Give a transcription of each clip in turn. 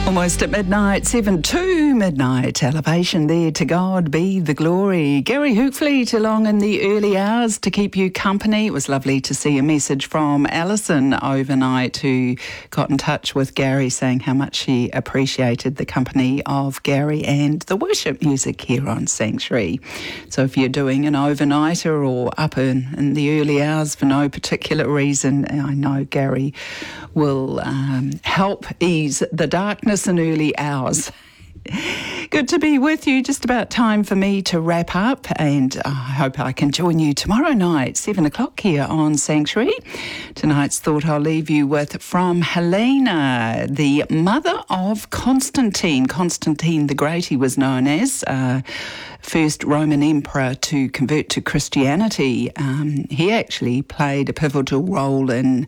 Almost at midnight, 7 to midnight. Elevation there, to God be the glory. Gary Hookfleet along in the early hours to keep you company. It was lovely to see a message from Alison overnight, who got in touch with Gary saying how much she appreciated the company of Gary and the worship music here on Sanctuary. So if you're doing an overnighter or up in the early hours for no particular reason, I know Gary will help ease the darkness in early hours. Good to be with you. Just about time for me to wrap up, and I hope I can join you tomorrow night, 7 o'clock here on Sanctuary. Tonight's thought I'll leave you with from Helena, the mother of Constantine. Constantine the Great, he was known as. First Roman emperor to convert to Christianity. He actually played a pivotal role in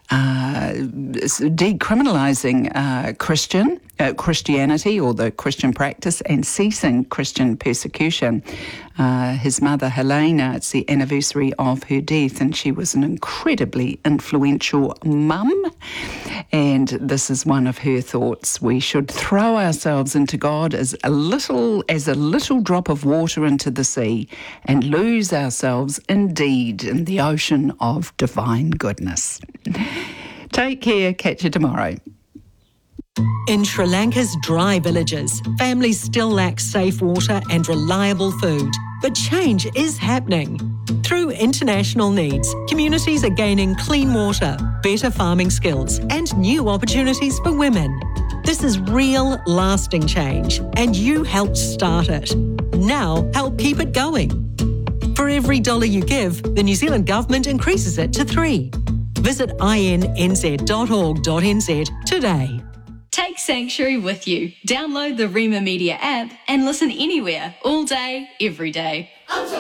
decriminalising Christianity, or the Christian practice, and ceasing Christian persecution. His mother, Helena, it's the anniversary of her death, and she was an incredibly influential mum. And this is one of her thoughts: we should throw ourselves into God as a little drop of water into the sea, and lose ourselves indeed in the ocean of divine goodness. Take care. Catch you tomorrow. In Sri Lanka's dry villages, families still lack safe water and reliable food. But change is happening. Through international needs, communities are gaining clean water, better farming skills, and new opportunities for women. This is real, lasting change, and you helped start it. Now, help keep it going. For every $1 you give, the New Zealand Government increases it to 3. Visit innz.org.nz today. Take Sanctuary with you. Download the Rima Media app and listen anywhere, all day, every day.